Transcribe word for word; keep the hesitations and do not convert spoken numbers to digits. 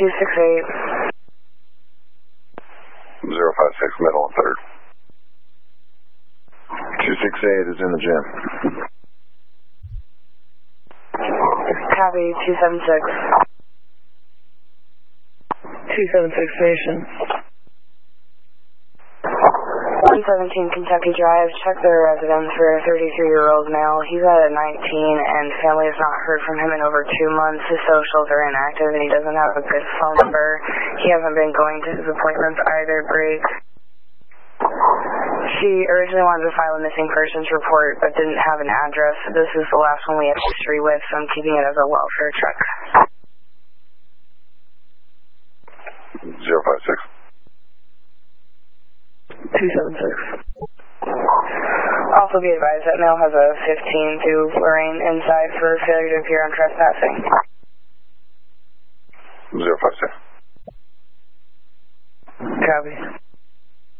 two six eight. zero five six, middle and third. two six eight is in the gym. Copy, two seven six. two seven six station. one seventeen Kentucky Drive. Check their residence for a thirty-three-year-old male. He's at a nineteen, and family has not heard from him in over two months. His socials are inactive, and he doesn't have a good phone number. He hasn't been going to his appointments either. Break. She originally wanted to file a missing persons report, but didn't have an address. This is the last one we have history with, so I'm keeping it as a welfare check. zero five six. two seven six. Also be advised that male has a fifteen to Lorraine inside for failure to appear on trespassing. zero five six. Copy.